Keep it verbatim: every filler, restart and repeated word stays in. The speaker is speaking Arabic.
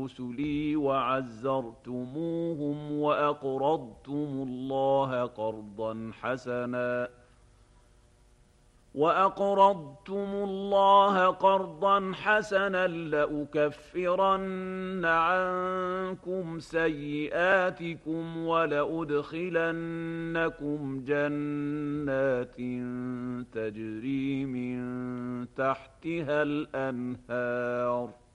رسلي وعزرتموهم وأقرضتم الله قرضا حسنا وأقرضتم الله قرضا حسنا لأكفرن عنكم سيئاتكم ولأدخلنكم جنات تجري من تحتها الأنهار